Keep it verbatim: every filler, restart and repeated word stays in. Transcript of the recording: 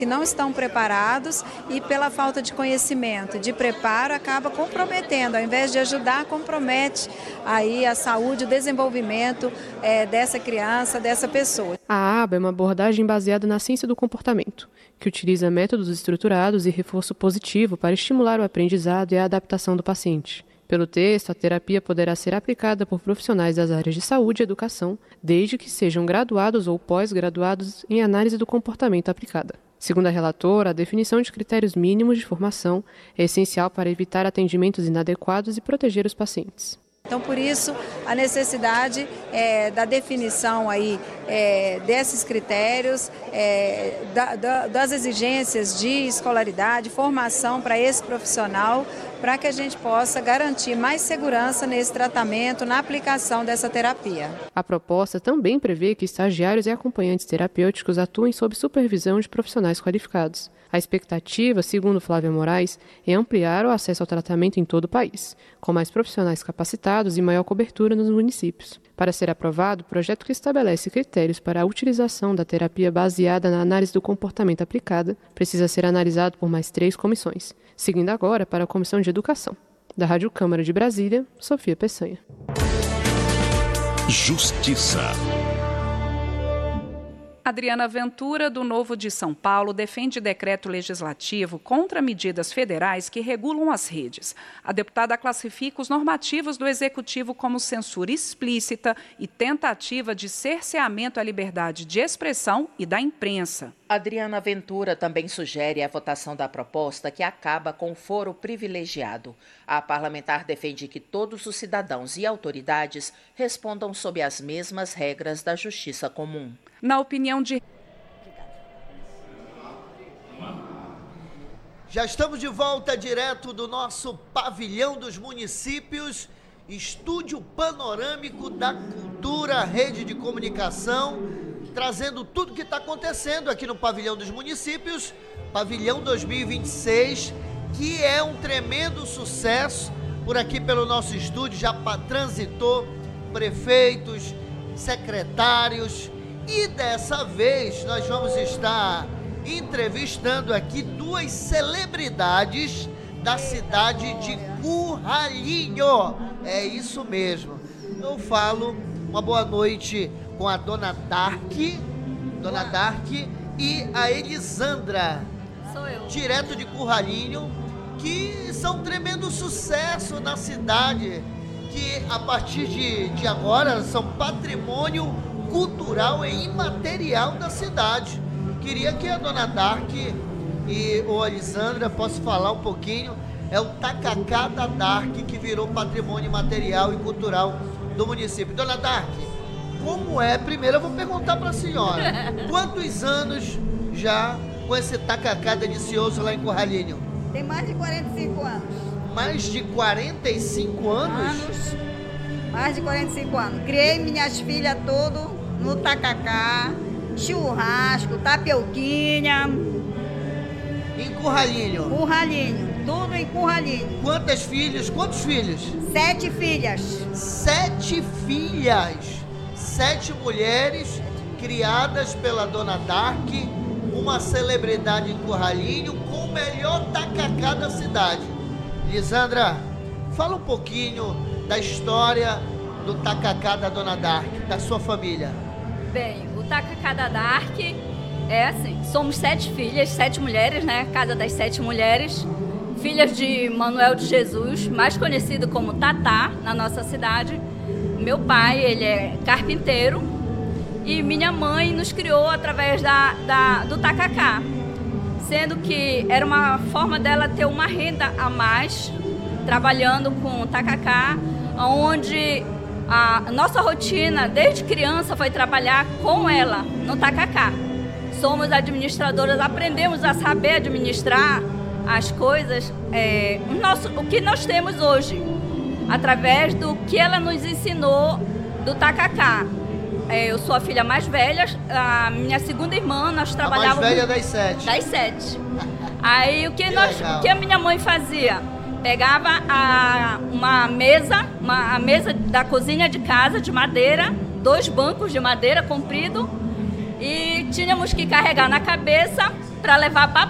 que não estão preparados e pela falta de conhecimento, de preparo, acaba comprometendo, ao invés de ajudar, compromete aí a saúde, o desenvolvimento é, dessa criança, dessa pessoa. A aba é uma abordagem baseada na ciência do comportamento, que utiliza métodos estruturados e reforço positivo para estimular o aprendizado e a adaptação do paciente. Pelo texto, a terapia poderá ser aplicada por profissionais das áreas de saúde e educação, desde que sejam graduados ou pós-graduados em análise do comportamento aplicada. Segundo a relatora, a definição de critérios mínimos de formação é essencial para evitar atendimentos inadequados e proteger os pacientes. Então, por isso, a necessidade é, da definição aí, é, desses critérios, é, da, da, das exigências de escolaridade, formação para esse profissional, para que a gente possa garantir mais segurança nesse tratamento, na aplicação dessa terapia. A proposta também prevê que estagiários e acompanhantes terapêuticos atuem sob supervisão de profissionais qualificados. A expectativa, segundo Flávia Moraes, é ampliar o acesso ao tratamento em todo o país, com mais profissionais capacitados e maior cobertura nos municípios. Para ser aprovado, o projeto que estabelece critérios para a utilização da terapia baseada na análise do comportamento aplicada precisa ser analisado por mais três comissões, seguindo agora para a Comissão de Educação. Da Rádio Câmara de Brasília, Sofia Peçanha. Justiça. Adriana Ventura, do Novo de São Paulo, defende decreto legislativo contra medidas federais que regulam as redes. A deputada classifica os normativos do Executivo como censura explícita e tentativa de cerceamento à liberdade de expressão e da imprensa. Adriana Ventura também sugere a votação da proposta que acaba com o foro privilegiado. A parlamentar defende que todos os cidadãos e autoridades respondam sob as mesmas regras da justiça comum. Na opinião de... Já estamos de volta direto do nosso pavilhão dos municípios, estúdio panorâmico da Cultura, rede de comunicação, trazendo tudo que está acontecendo aqui no pavilhão dos municípios, pavilhão dois mil e vinte e seis, que é um tremendo sucesso. Por aqui pelo nosso estúdio já transitou prefeitos, secretários, e dessa vez nós vamos estar entrevistando aqui duas celebridades da cidade de Curralinho. É isso mesmo. Eu falo uma boa noite com a Dona Dark, Dona Dark e a Elisandra. Sou eu. Direto de Curralinho, que são um tremendo sucesso na cidade, que a partir de, de agora são patrimônio cultural e imaterial da cidade. Queria que a Dona Dark e a Elisandra possam falar um pouquinho. É o tacacá da Dark que virou patrimônio imaterial e cultural do município. Dona Dark, como é? Primeiro eu vou perguntar para a senhora. Quantos anos já com esse tacacá delicioso lá em Curralinho? Tem mais de quarenta e cinco anos. Mais de quarenta e cinco anos? anos mais de quarenta e cinco anos. Criei minhas filhas todas no tacacá, churrasco, tapioquinha. Em Curralinho? Curralinho, tudo em Curralinho. Quantas filhas? Quantos filhos? Sete filhas. Sete filhas. Sete mulheres criadas pela Dona Dark, uma celebridade em Curralinho com o melhor tacacá da cidade. Lisandra, fala um pouquinho da história do tacacá da Dona Dark, da sua família. Bem, o tacacá da Dark é assim, somos sete filhas, sete mulheres, né? Casa das sete mulheres, filhas de Manuel de Jesus, mais conhecido como Tatá, na nossa cidade. Meu pai, ele é carpinteiro e minha mãe nos criou através da, da, do tacacá, sendo que era uma forma dela ter uma renda a mais, trabalhando com o tacacá, onde a nossa rotina, desde criança, foi trabalhar com ela no tacacá. Somos administradoras, aprendemos a saber administrar as coisas, é, o, nosso, o que nós temos hoje, através do que ela nos ensinou do tacacá. É, eu sou a filha mais velha, a minha segunda irmã, nós trabalhávamos... A mais velha das sete. Das sete. Aí o que, que, nós, o que a minha mãe fazia? Pegava a, uma mesa, uma, a mesa da cozinha de casa de madeira, dois bancos de madeira comprido, e tínhamos que carregar na cabeça para levar para a